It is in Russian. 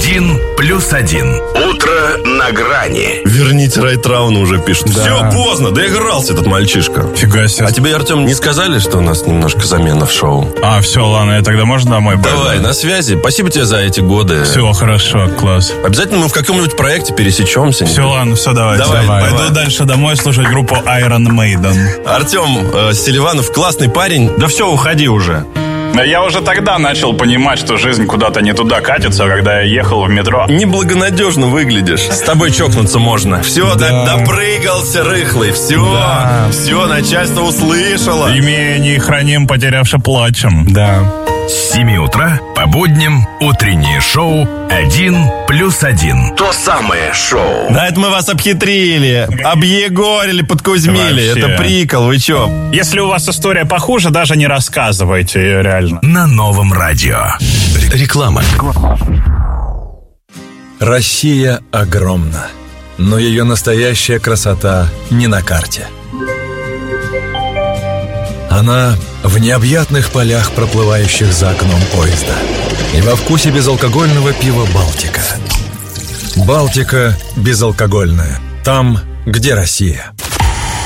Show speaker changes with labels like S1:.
S1: 1+1.
S2: Утро на грани.
S3: Верните Райтрауна уже пишут.
S4: Да.
S3: Все, поздно, доигрался этот мальчишка.
S4: Фига себе.
S3: А тебе, Артем, не сказали, что у нас немножко замена в шоу?
S4: Все, ладно, я тогда можно домой пойду?
S3: Давай, на связи. Спасибо тебе за эти годы.
S4: Все, хорошо, класс.
S3: Обязательно мы в каком-нибудь проекте пересечемся.
S4: Все, ладно, все, давайте.
S3: Давай.
S4: Пойду дальше домой слушать группу Iron Maiden.
S3: Артем Селиванов классный парень.
S5: Да все, уходи уже. Я уже тогда начал понимать, что жизнь куда-то не туда катится, когда я ехал в метро.
S3: Неблагонадежно выглядишь. С тобой чокнуться можно. Все, допрыгался рыхлый. Все, начальство услышало.
S4: Имение храним, потерявши плачем.
S1: С 7 утра по будням утреннее шоу 1+1.
S2: То самое шоу.
S3: Да, это мы вас обхитрили, объегорили, подкузмили.
S4: Вообще.
S3: Это прикол, вы чё?
S4: Если у вас история похуже, даже не рассказывайте ее реально.
S1: На новом радио. Реклама.
S6: Россия огромна, но ее настоящая красота не на карте. Она в необъятных полях, проплывающих за окном поезда, и во вкусе безалкогольного пива «Балтика». «Балтика» безалкогольная. Там, где Россия.